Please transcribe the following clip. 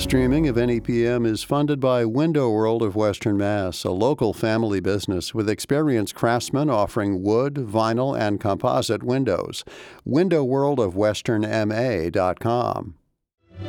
Streaming of NEPM is funded by Window World of Western Mass, a local family business with experienced craftsmen offering wood, vinyl, and composite windows. WindowWorldofWesternMA.com.